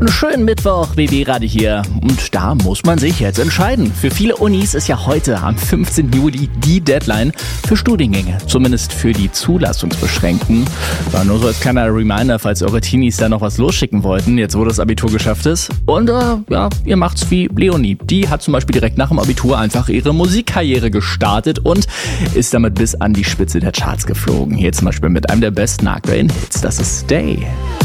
Einen schönen Mittwoch, BB-Radio hier. Und da muss man sich jetzt entscheiden. Für viele Unis ist ja heute am 15. Juli die Deadline für Studiengänge. Zumindest für die Zulassungsbeschränkten. War nur so als kleiner Reminder, falls eure Teenies da noch was losschicken wollten, jetzt wo das Abitur geschafft ist. Und ihr macht's wie Leonie. Die hat zum Beispiel direkt nach dem Abitur einfach ihre Musikkarriere gestartet und ist damit bis an die Spitze der Charts geflogen. Hier zum Beispiel mit einem der besten aktuellen Hits. Das ist Stay.